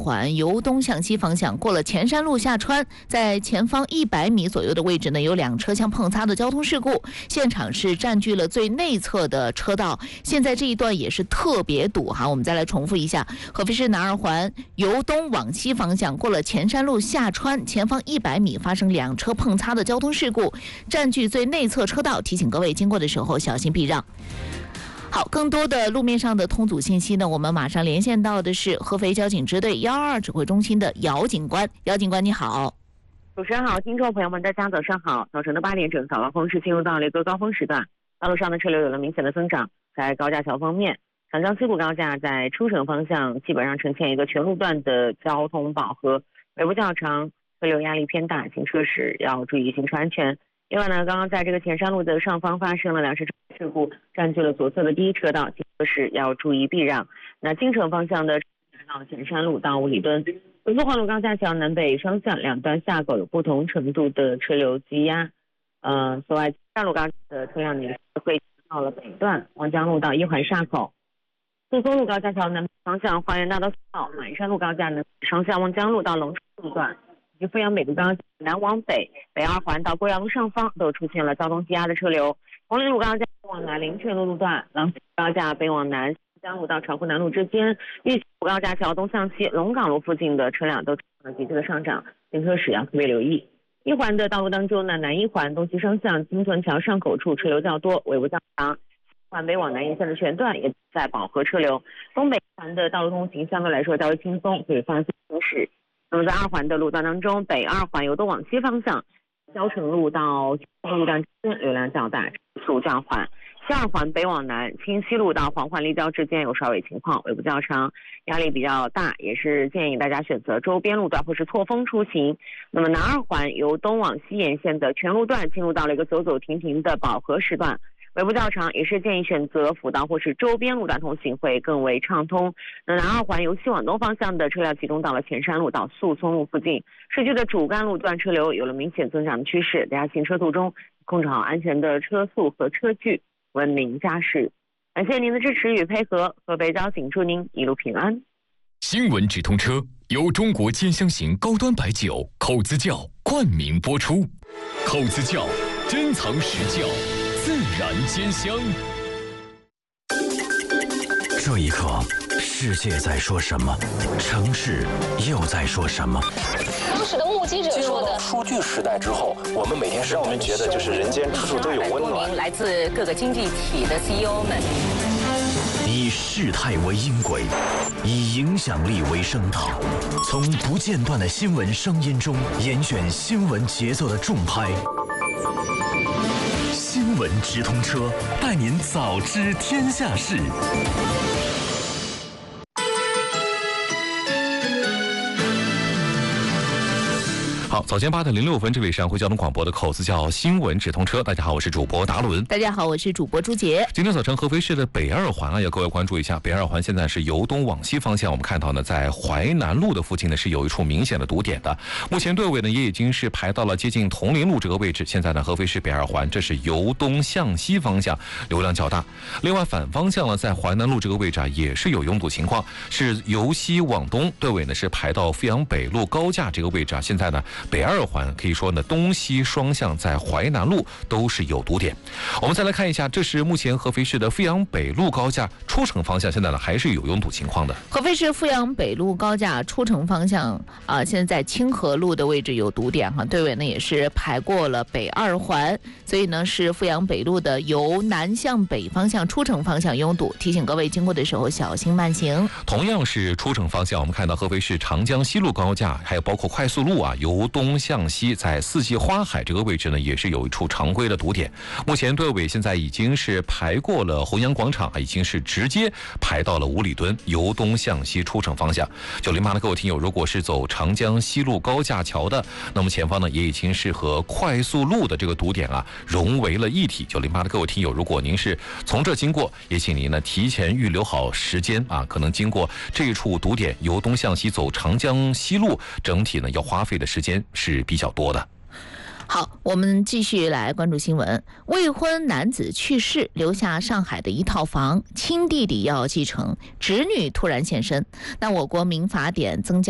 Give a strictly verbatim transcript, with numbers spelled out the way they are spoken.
环由东向西方向过了前山路下川，在前方一百米左右的位置呢，有两车相碰擦的交通事故，现场是占据了最内侧的车道，现在这一段也是特别堵哈。我们再来重复一下，合肥市南二环由东往西方向过了前山路下川，前方一百米发生两车碰擦的交通事故，占据最内侧车道，提醒各位经过的时候小心避让。好，更多的路面上的通阻信息呢，我们马上连线到的是合肥交警支队幺二二指挥中心的姚警官。姚警官你好。 主持人好，听众朋友们大家早上好。早晨的八点整，早高峰是进入到了一个高峰时段，道路上的车流有了明显的增长。在高架桥方面，长江西路高架在出城方向基本上呈现一个全路段的交通饱和，尾部较长，车流压力偏大，行车时要注意行车安全。另外呢，刚刚在这个前山路的上方发生了两车事故，占据了左侧的第一车道，行车时要注意避让。那进城方向的到前山路到五里墩，回复环路高架桥南北双向两端下口有不同程度的车流积压。呃，此外，上路高架的车辆也会到了北段望江路到一环下口，杜松路高架桥南北方向花园大道到满山路高架南双向望江路到龙川路段。及阜阳北路高架南往北，北二环到贵阳路上方都出现了交通积压的车流。红林路高架往南灵泉路路段，廊坊高架北往南江路到长湖南路之间，玉溪路高架桥东向西龙岗路附近的车辆都出现了急剧的上涨，行车时要特别留意。一环的道路当中呢，南一环东西双向金屯桥上口处车流较多，尾部较长。环北往南沿线的全段也在饱和车流。东北环的道路通行相对来说较为轻松，可以放心行驶。那么在二环的路段当中，北二环由东往西方向，交城路到路段之间流量较大，速较缓。西二环北往南，清西路到黄环立交之间有稍微情况，尾部较长，压力比较大，也是建议大家选择周边路段或是错峰出行。那么南二环由东往西沿线的全路段进入到了一个走走停停的饱和时段。尾部较长，也是建议选择辅道或是周边路段通行会更为畅通。那南二环由西往东方向的车辆集中到了前山路到宿松路附近，市区的主干路段车流有了明显增长的趋势，大家行车途中控制好安全的车速和车距，文明驾驶。感谢您的支持与配合，河北交警祝您一路平安。 新闻直通车由中国尖香型高端白酒口子窖冠名播出，口子窖珍藏实窖，自然兼香。 这一刻，世界在说什么？城市又在说什么？ 当时的目击者说的， 数据时代之后，我们每天是让我们觉得就是人间处处都有温暖。 来自各个经济体的 C E O 们， 以事态为音轨，以影响力为声道，从不间断的新闻声音中严选新闻节奏的重拍。新闻直通车，带您早知天下事。 好，早间八点零六分，这里是安徽交通广播的口子窖新闻直通车。大家好，我是主播达伦。 大家好，我是主播朱杰。 今天早晨，合肥市的北二环啊，要各位关注一下。北二环现在是由东往西方向，我们看到呢，在淮南路的附近呢是有一处明显的堵点的。目前队尾呢也已经是排到了接近铜陵路这个位置。现在呢，合肥市北二环这是由东向西方向，流量较大。另外反方向呢，在淮南路这个位置啊也是有拥堵情况，是由西往东，队尾呢是排到阜阳北路高架这个位置啊。现在呢，北二环可以说呢，东西双向在淮南路都是有堵点。我们再来看一下，这是目前合肥市的阜阳北路高架出城方向，现在呢还是有拥堵情况的。 合肥市阜阳北路高架出城方向啊、呃，现在在清河路的位置有堵点哈，队尾呢也是排过了北二环，所以呢是阜阳北路的由南向北方向出城方向拥堵，提醒各位经过的时候小心慢行。 同样是出城方向，我们看到合肥市长江西路高架，还有包括快速路啊，由东向西，在四季花海这个位置呢，也是有一处常规的堵点。目前队尾现在已经是排过了弘阳广场，已经是直接排到了五里墩，由东向西出城方向。九零八的各位听友，如果是走长江西路高架桥的，那么前方呢也已经是和快速路的这个堵点啊融为了一体。九零八的各位听友，如果您是从这经过，也请您呢提前预留好时间啊，可能经过这一处堵点，由东向西走长江西路，整体呢要花费的时间是比较多的。 好，我们继续来关注新闻。未婚男子去世，留下上海的一套房，亲弟弟要继承，侄女突然现身。那我国民法典增加